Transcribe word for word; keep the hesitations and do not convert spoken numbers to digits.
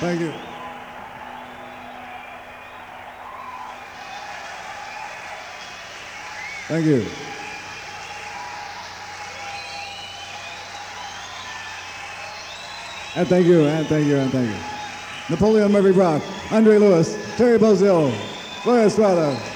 Thank you. Thank you. And thank you, and thank you, and thank you. Napoleon Murphy Brock, Andre Lewis, Terry Bozzio, Gloria Estrada,